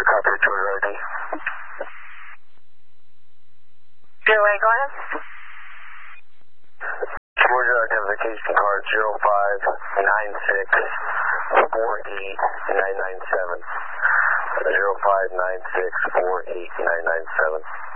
copy, Georgia ID. Go ahead. Georgia identification card 0596489997. 0596489997.